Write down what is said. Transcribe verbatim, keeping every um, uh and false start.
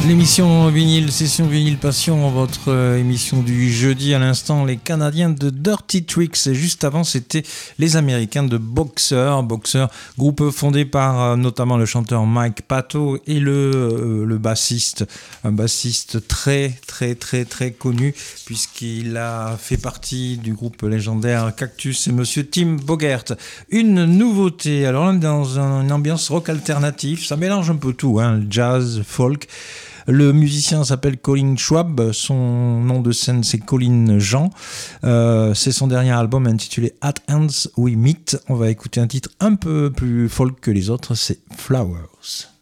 L'émission vinyle, session vinyle passion, votre euh, émission du jeudi. À l'instant, les Canadiens de Dirty Tricks, et juste avant c'était les Américains de Boxer. Boxer, groupe fondé par euh, notamment le chanteur Mike Pato et le, euh, le bassiste, un bassiste très très très très connu puisqu'il a fait partie du groupe légendaire Cactus, et monsieur Tim Bogert. Une nouveauté, alors là dans un, une ambiance rock alternatif, ça mélange un peu tout, hein, jazz, folk. Le musicien s'appelle Colin Schwab, son nom de scène c'est Colin Jean. Euh, c'est son dernier album intitulé At Hands We Meet. On va écouter un titre un peu plus folk que les autres, c'est Flowers.